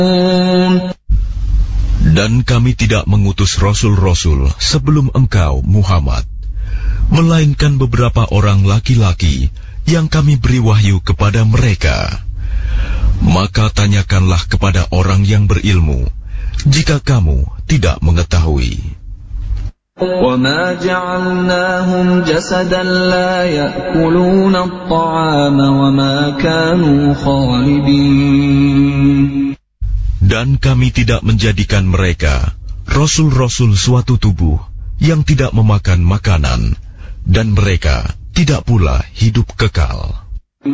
Dan kami tidak mengutus rasul-rasul sebelum engkau, Muhammad, melainkan beberapa orang laki-laki yang kami beri wahyu kepada mereka. Maka tanyakanlah kepada orang yang berilmu, jika kamu tidak mengetahui. وَمَا جَعَلْنَاهُمْ جَسَدًا لَا يَأْكُلُونَ الطَّعَامَ وَمَا كَانُوا خَالِدِينَ. Dan kami tidak menjadikan mereka rasul-rasul suatu tubuh yang tidak memakan makanan, dan mereka tidak pula hidup kekal.